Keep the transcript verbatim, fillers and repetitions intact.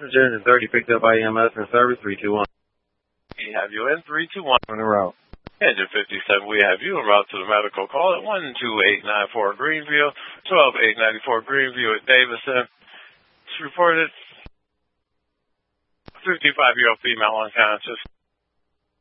passenger and thirty picked up by E M S for service three two one. We have you in three two one. On the route. Engine fifty-seven, we have you en route to the medical call at one two eight nine four Greenview, twelve eight ninety-four Greenview at Davison. It's reported fifty-five-year-old female unconscious.